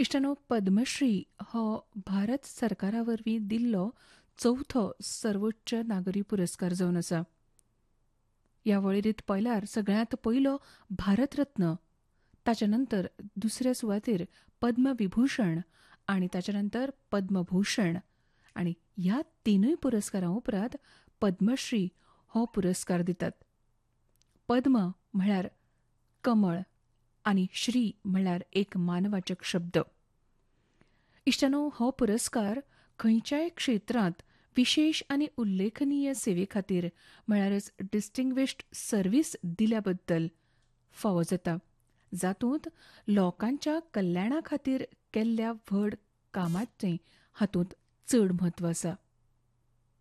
इश्टानो, पद्मश्री हो भारत सरकारा वरवीं दिल्लो चवथो सर्वोच्च नागरी पुरस्कार जावन आसा. ह्या वळेरींत पयल्यार सगळ्यांत पयलो भारतरत्न, ताचे नंतर दुसऱ्या सुवातेर पद्मविभूषण आनी ताचे नंतर पद्मभूषण आनी ह्या तिनूय पुरस्कारां उपरांत पद्मश्री हो पुरस्कार दितात. पद्म म्हळ्यार कमळ आनी श्री म्हळ्यार एक मानवाचक शब्द. इश्टानो, हो पुरस्कार खंयच्याय क्षेत्रांत विशेष आनी उल्लेखनीय सेवे खातीर म्हळ्यारच डिस्टिंग्विश्ड सर्व्हिस दिल्या बद्दल फावो जाता, जातूंत लोकांच्या कल्याणा खातीर केल्ल्या व्हड कामाचें हातूंत चड म्हत्व आसा.